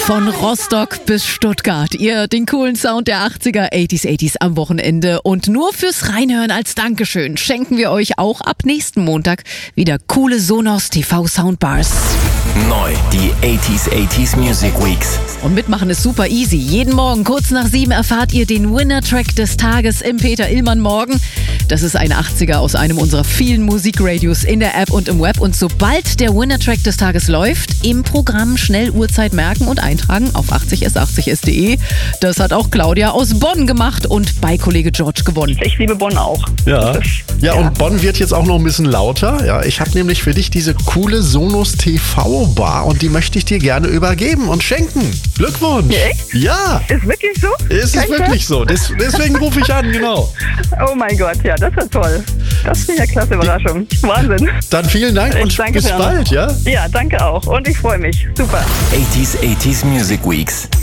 Von Rostock bis Stuttgart. Ihr den coolen Sound der 80er, 80s am Wochenende. Und nur fürs Reinhören als Dankeschön schenken wir euch auch ab nächsten Montag wieder coole Sonos TV Soundbars. Neu, die 80s Music Weeks. Und mitmachen ist super easy. Jeden Morgen kurz nach 7 erfahrt ihr den Winner-Track des Tages im Peter Illmann Morgen. Das ist ein 80er aus einem unserer vielen Musikradios in der App und im Web. Und sobald der Winner-Track des Tages läuft, im Programm schnell Uhrzeit merken und eintragen auf 80s80s.de. Das hat auch Claudia aus Bonn gemacht und bei Kollege George gewonnen. Ich liebe Bonn auch. Ja, und Bonn wird jetzt auch noch ein bisschen lauter. Ja, ich habe nämlich für dich diese coole Sonos TV Bar und die möchte ich dir gerne übergeben und schenken. Glückwunsch! Echt? Ja! Ist wirklich so? Ist es wirklich so. Deswegen rufe ich an, genau. Oh mein Gott, ja, das ist toll. Das ist eine klasse Überraschung. Wahnsinn. Dann vielen Dank und Danke bis sehr. bald, ja? Ja, danke auch. Und ich freue mich. Super. 80s Music Weeks.